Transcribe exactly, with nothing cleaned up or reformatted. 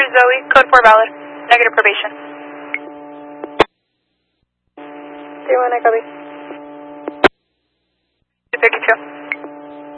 Zoe, code four valid. Negative probation. three one, I copy. two fifty-two.